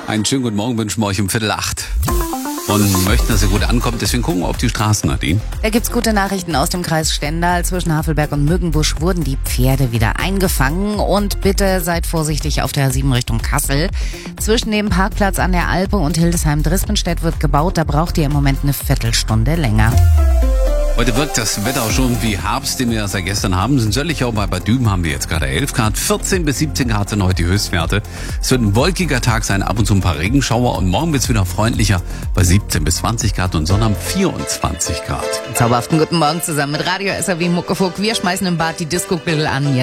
Einen schönen guten Morgen wünschen wir euch um 7:45. Und möchten, dass ihr gut ankommt. Deswegen gucken wir auf die Straßen, Nadine. Da gibt's gute Nachrichten aus dem Kreis Stendal. Zwischen Havelberg und Mückenbusch wurden die Pferde wieder eingefangen. Und bitte seid vorsichtig auf der A7 Richtung Kassel. Zwischen dem Parkplatz an der Alpe und Hildesheim-Drispenstedt wird gebaut. Da braucht ihr im Moment eine Viertelstunde länger. Heute wirkt das Wetter auch schon wie Herbst, den wir ja seit gestern haben. In Söllichau bei Bad Düben haben wir jetzt gerade 11 Grad. 14 bis 17 Grad sind heute die Höchstwerte. Es wird ein wolkiger Tag sein, ab und zu ein paar Regenschauer. Und morgen wird es wieder freundlicher bei 17 bis 20 Grad und Sonne haben 24 Grad. Zauberhaften guten Morgen zusammen mit Radio SAW Muckefuck. Wir schmeißen im Bad die Disco-Grill an.